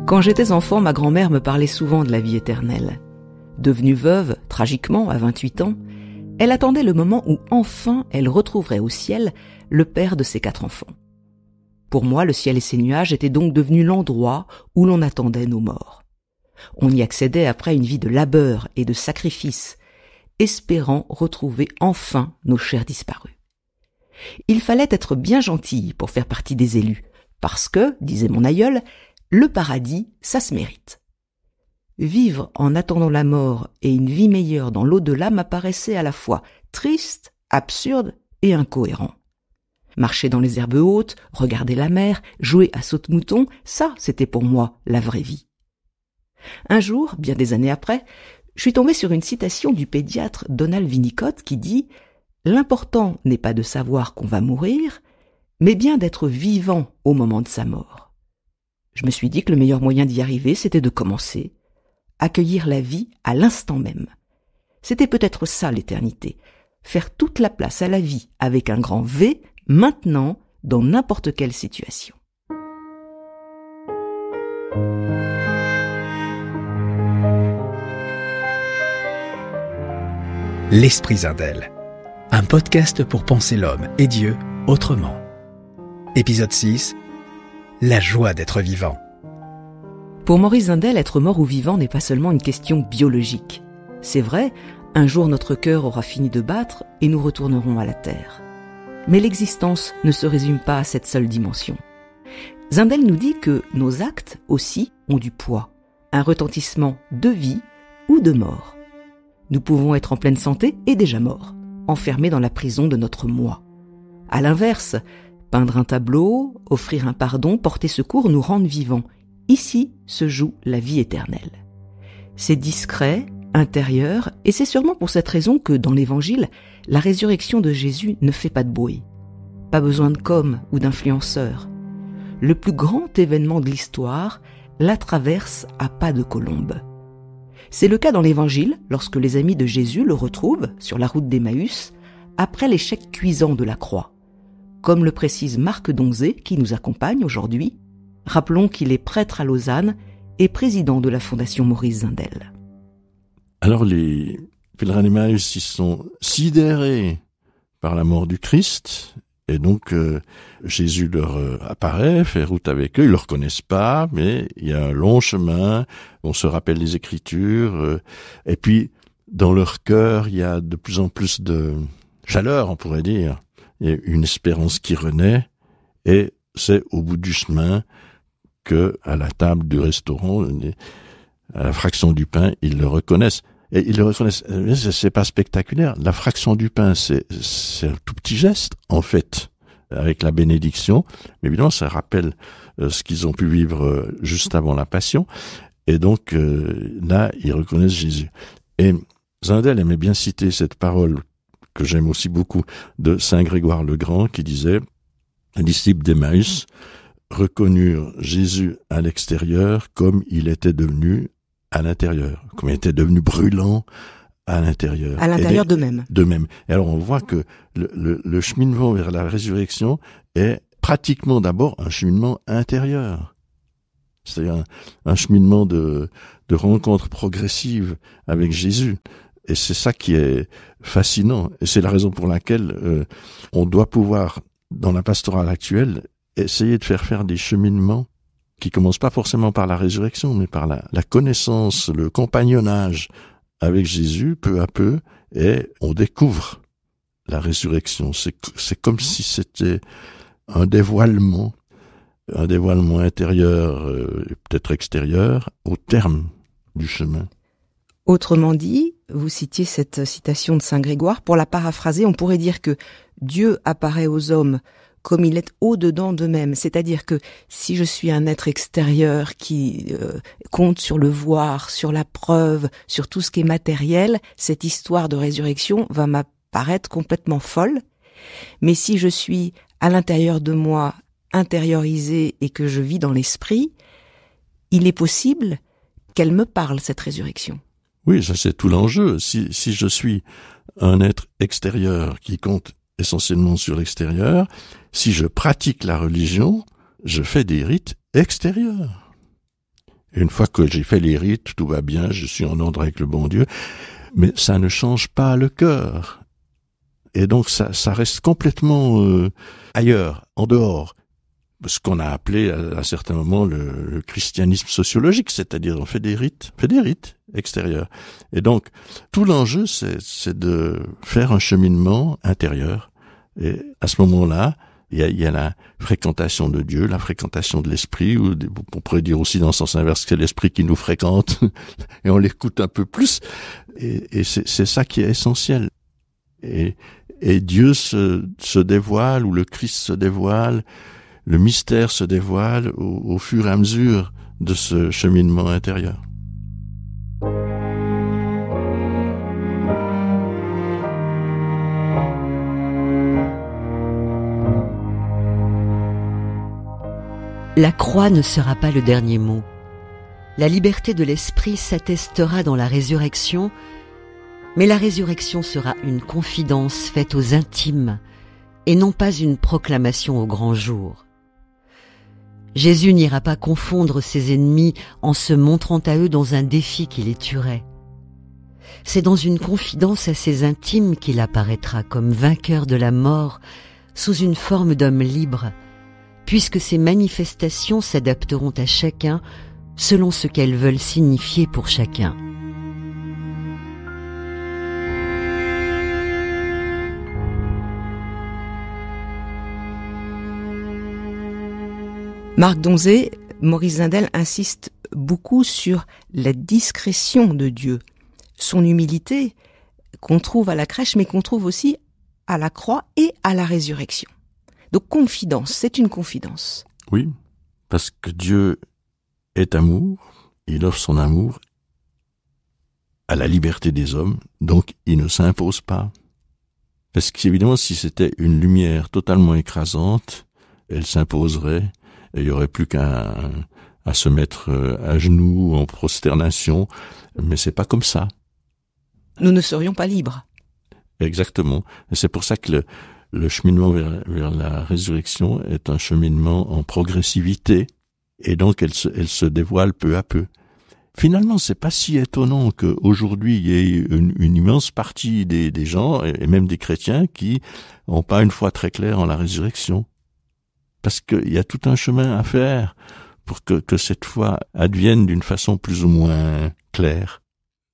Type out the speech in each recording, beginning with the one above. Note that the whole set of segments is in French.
Quand j'étais enfant, ma grand-mère me parlait souvent de la vie éternelle. Devenue veuve, tragiquement, à 28 ans, elle attendait le moment où enfin elle retrouverait au ciel le père de ses 4 enfants. Pour moi, le ciel et ses nuages étaient donc devenus l'endroit où l'on attendait nos morts. On y accédait après une vie de labeur et de sacrifice, espérant retrouver enfin nos chers disparus. Il fallait être bien gentil pour faire partie des élus, parce que, disait mon aïeul, le paradis, ça se mérite. Vivre en attendant la mort et une vie meilleure dans l'au-delà m'apparaissait à la fois triste, absurde et incohérent. Marcher dans les herbes hautes, regarder la mer, jouer à saute-mouton, ça, c'était pour moi la vraie vie. Un jour, bien des années après, je suis tombée sur une citation du pédiatre Donald Winnicott qui dit « L'important n'est pas de savoir qu'on va mourir, mais bien d'être vivant au moment de sa mort. » Je me suis dit que le meilleur moyen d'y arriver, c'était de commencer, accueillir la vie à l'instant même. C'était peut-être ça l'éternité, faire toute la place à la vie avec un grand V, maintenant, dans n'importe quelle situation. L'Esprit Zindel, un podcast pour penser l'homme et Dieu autrement. Épisode 6, la joie d'être vivant. Pour Maurice Zindel, être mort ou vivant n'est pas seulement une question biologique. C'est vrai, un jour notre cœur aura fini de battre et nous retournerons à la terre. Mais l'existence ne se résume pas à cette seule dimension. Zindel nous dit que nos actes aussi ont du poids, un retentissement de vie ou de mort. Nous pouvons être en pleine santé et déjà morts, enfermés dans la prison de notre moi. À l'inverse, peindre un tableau, offrir un pardon, porter secours nous rendent vivants. Ici se joue la vie éternelle. C'est discret, intérieur, et c'est sûrement pour cette raison que, dans l'Évangile, la résurrection de Jésus ne fait pas de bruit. Pas besoin de com' ou d'influenceurs. Le plus grand événement de l'histoire la traverse à pas de colombe. C'est le cas dans l'Évangile, lorsque les amis de Jésus le retrouvent sur la route d'Emmaüs, après l'échec cuisant de la croix. Comme le précise Marc Donzé, qui nous accompagne aujourd'hui, rappelons qu'il est prêtre à Lausanne et président de la Fondation Maurice Zindel. Alors les pèlerins d'Emmaüs, ils sont sidérés par la mort du Christ, et donc Jésus leur apparaît, fait route avec eux, ils le reconnaissent pas, mais il y a un long chemin, on se rappelle les Écritures, et puis dans leur cœur, il y a de plus en plus de chaleur, on pourrait dire, il y a une espérance qui renaît, et c'est au bout du chemin que, à la table du restaurant, à la fraction du pain, ils le reconnaissent. Et ils le reconnaissent. C'est pas spectaculaire. La fraction du pain, c'est un tout petit geste, en fait, avec la bénédiction. Mais évidemment, ça rappelle ce qu'ils ont pu vivre juste avant la Passion. Et donc, là, ils reconnaissent Jésus. Et Zindel aimait bien citer cette parole que j'aime aussi beaucoup de Saint Grégoire le Grand, qui disait « Les disciples d'Emmaüs reconnurent Jésus à l'extérieur comme il était devenu à l'intérieur, comme il était devenu brûlant à l'intérieur. À l'intérieur d'eux-mêmes. D'eux-mêmes. Et alors on voit que le cheminement vers la résurrection est pratiquement d'abord un cheminement intérieur. C'est-à-dire un cheminement de rencontre progressive avec Jésus. Et c'est ça qui est fascinant. Et c'est la raison pour laquelle on doit pouvoir, dans la pastorale actuelle, essayer de faire des cheminements qui commencent pas forcément par la résurrection, mais par la connaissance, le compagnonnage avec Jésus, peu à peu, et on découvre la résurrection. C'est comme si c'était un dévoilement intérieur, peut-être extérieur, au terme du chemin. Autrement dit, vous citiez cette citation de Saint Grégoire, pour la paraphraser, on pourrait dire que Dieu apparaît aux hommes comme il est au-dedans d'eux-mêmes. C'est-à-dire que si je suis un être extérieur qui compte sur le voir, sur la preuve, sur tout ce qui est matériel, cette histoire de résurrection va m'apparaître complètement folle. Mais si je suis à l'intérieur de moi, intériorisé et que je vis dans l'esprit, il est possible qu'elle me parle, cette résurrection. Oui, ça c'est tout l'enjeu. Si je suis un être extérieur qui compte essentiellement sur l'extérieur, si je pratique la religion, je fais des rites extérieurs. Et une fois que j'ai fait les rites, tout va bien, je suis en ordre avec le bon Dieu. Mais ça ne change pas le cœur. Et donc ça reste complètement ailleurs, en dehors. Ce qu'on a appelé à certains moments le christianisme sociologique, c'est-à-dire on fait des rites extérieurs. Et donc tout l'enjeu c'est de faire un cheminement intérieur. Et à ce moment-là, il y a la fréquentation de Dieu, la fréquentation de l'esprit, ou on pourrait dire aussi dans le sens inverse que c'est l'esprit qui nous fréquente et on l'écoute un peu plus. Et c'est ça qui est essentiel. Et Dieu se dévoile, ou le Christ se dévoile, le mystère se dévoile au fur et à mesure de ce cheminement intérieur. La croix ne sera pas le dernier mot. La liberté de l'esprit s'attestera dans la résurrection, mais la résurrection sera une confidence faite aux intimes et non pas une proclamation au grand jour. Jésus n'ira pas confondre ses ennemis en se montrant à eux dans un défi qui les tuerait. C'est dans une confidence à ses intimes qu'il apparaîtra comme vainqueur de la mort sous une forme d'homme libre, puisque ces manifestations s'adapteront à chacun selon ce qu'elles veulent signifier pour chacun. Marc Donzé, Maurice Zindel insiste beaucoup sur la discrétion de Dieu, son humilité qu'on trouve à la crèche, mais qu'on trouve aussi à la croix et à la résurrection. Donc confidence, c'est une confidence. Oui, parce que Dieu est amour, il offre son amour à la liberté des hommes, donc il ne s'impose pas. Parce qu'évidemment, si c'était une lumière totalement écrasante, elle s'imposerait, et il n'y aurait plus qu'à se mettre à genoux, en prosternation, mais c'est pas comme ça. Nous ne serions pas libres. Exactement. Et c'est pour ça que le cheminement vers la résurrection est un cheminement en progressivité, et donc elle se dévoile peu à peu. Finalement, c'est pas si étonnant qu'aujourd'hui il y ait une immense partie des gens, et même des chrétiens, qui n'ont pas une foi très claire en la résurrection. Parce qu'il y a tout un chemin à faire pour que cette foi advienne d'une façon plus ou moins claire.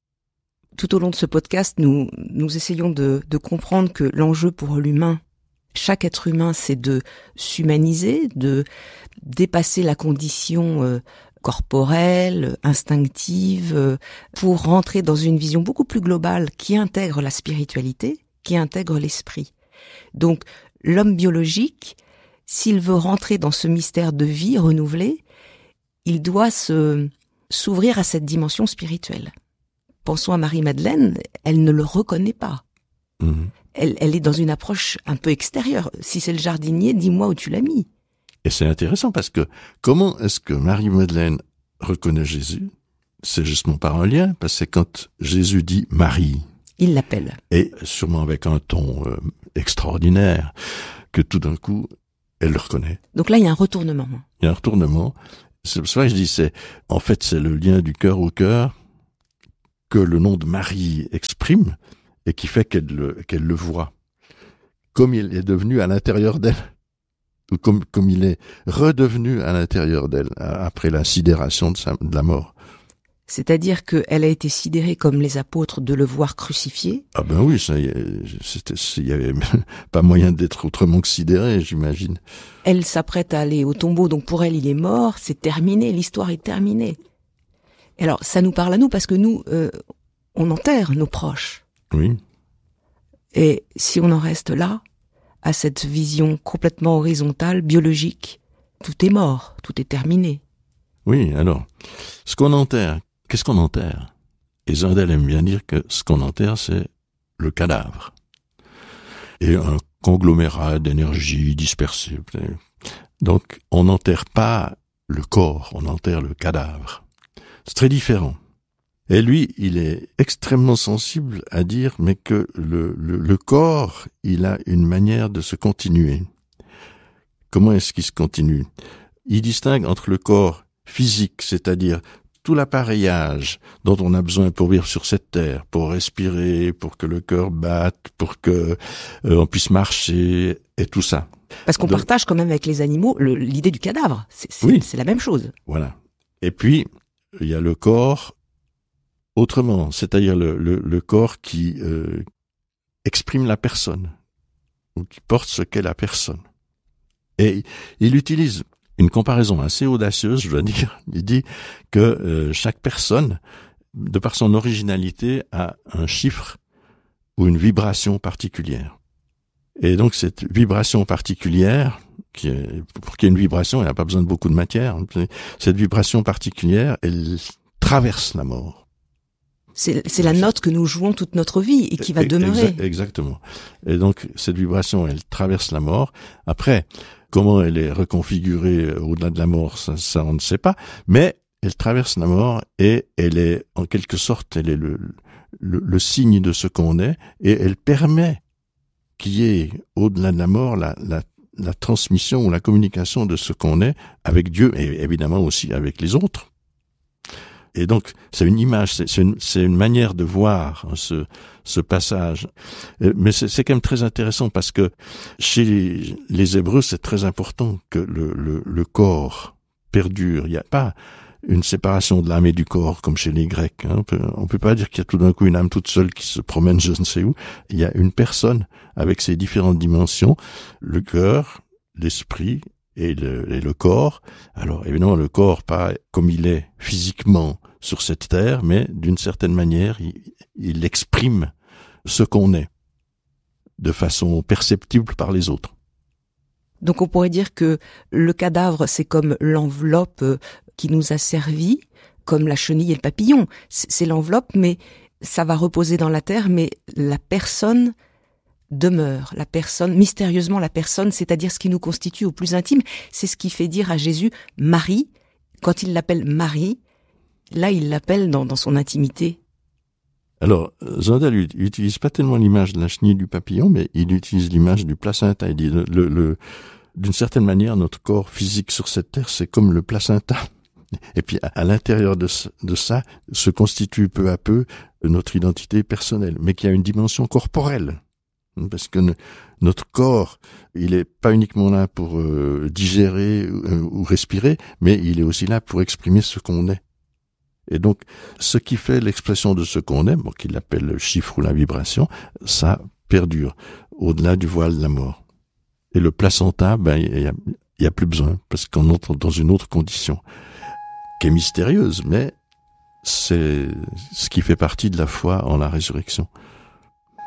Tout au long de ce podcast, nous essayons de comprendre que l'enjeu pour l'humain, chaque être humain, c'est de s'humaniser, de dépasser la condition corporelle, instinctive, pour rentrer dans une vision beaucoup plus globale qui intègre la spiritualité, qui intègre l'esprit. Donc, l'homme biologique, s'il veut rentrer dans ce mystère de vie renouvelée, il doit s'ouvrir à cette dimension spirituelle. Pensons à Marie-Madeleine, elle ne le reconnaît pas. Mmh. Elle est dans une approche un peu extérieure. Si c'est le jardinier, dis-moi où tu l'as mis. Et c'est intéressant parce que comment est-ce que Marie-Madeleine reconnaît Jésus? C'est justement par un lien, parce que c'est quand Jésus dit Marie. Il l'appelle. Et sûrement avec un ton extraordinaire, que tout d'un coup, elle le reconnaît. Donc là, il y a un retournement. Il y a un retournement. C'est pour ça que je dis, c'est le lien du cœur au cœur que le nom de Marie exprime et qui fait qu'elle le voit. Comme il est devenu à l'intérieur d'elle. Ou comme il est redevenu à l'intérieur d'elle après la sidération de la mort. C'est-à-dire qu'elle a été sidérée comme les apôtres de le voir crucifié. Ah ben oui, il y avait pas moyen d'être autrement que sidéré, j'imagine. Elle s'apprête à aller au tombeau, donc pour elle, il est mort, c'est terminé, l'histoire est terminée. Et alors, ça nous parle à nous parce que nous, on enterre nos proches. Oui. Et si on en reste là, à cette vision complètement horizontale, biologique, tout est mort, tout est terminé. Oui, alors, ce qu'on enterre, qu'est-ce qu'on enterre? Et Zindel aime bien dire que ce qu'on enterre, c'est le cadavre. Et un conglomérat d'énergie dispersée. Donc, on n'enterre pas le corps, on enterre le cadavre. C'est très différent. Et lui, il est extrêmement sensible à dire, mais que le corps, il a une manière de se continuer. Comment est-ce qu'il se continue? Il distingue entre le corps physique, c'est-à-dire tout l'appareillage dont on a besoin pour vivre sur cette terre, pour respirer, pour que le cœur batte, pour que on puisse marcher et tout ça. Parce qu'on partage quand même avec les animaux l'idée du cadavre. C'est la même chose. Voilà. Et puis, il y a le corps autrement, c'est-à-dire le corps qui exprime la personne, ou qui porte ce qu'est la personne. Et il utilise une comparaison assez audacieuse, je dois dire. Il dit que chaque personne, de par son originalité, a un chiffre ou une vibration particulière. Et donc cette vibration particulière, pour qu'il y ait une vibration, il n'y a pas besoin de beaucoup de matière. Cette vibration particulière, elle traverse la mort. C'est la note que nous jouons toute notre vie et qui va demeurer. Exactement. Et donc cette vibration, elle traverse la mort. Après, comment elle est reconfigurée au-delà de la mort, ça on ne sait pas. Mais elle traverse la mort et elle est, en quelque sorte, elle est le signe de ce qu'on est, et elle permet qu'il y ait, au-delà de la mort, la transmission ou la communication de ce qu'on est avec Dieu et évidemment aussi avec les autres. Et donc, c'est une image, c'est une manière de voir ce passage. Mais c'est quand même très intéressant parce que chez les Hébreux, c'est très important que le corps perdure. Il n'y a pas une séparation de l'âme et du corps comme chez les Grecs. On peut pas dire qu'il y a tout d'un coup une âme toute seule qui se promène je ne sais où. Il y a une personne avec ses différentes dimensions, le cœur, l'esprit et le corps. Alors évidemment, le corps pas comme il est physiquement sur cette terre, mais d'une certaine manière, il exprime ce qu'on est de façon perceptible par les autres. Donc on pourrait dire que le cadavre, c'est comme l'enveloppe qui nous a servi, comme la chenille et le papillon. C'est l'enveloppe, mais ça va reposer dans la terre, mais la personne demeure. La personne, mystérieusement la personne, c'est-à-dire ce qui nous constitue au plus intime. C'est ce qui fait dire à Jésus Marie. Quand il l'appelle Marie, là il l'appelle dans son intimité. Alors, Zondel utilise pas tellement l'image de la chenille du papillon, mais il utilise l'image du placenta. Il dit d'une certaine manière, notre corps physique sur cette terre, c'est comme le placenta. Et puis, à l'intérieur de ça, se constitue peu à peu notre identité personnelle, mais qui a une dimension corporelle. Parce que notre corps, il est pas uniquement là pour digérer ou respirer, mais il est aussi là pour exprimer ce qu'on est. Et donc, ce qui fait l'expression de ce qu'on est, qu'il appelle le chiffre ou la vibration, ça perdure au-delà du voile de la mort. Et le placenta, il y a plus besoin, parce qu'on entre dans une autre condition, qui est mystérieuse, mais c'est ce qui fait partie de la foi en la résurrection.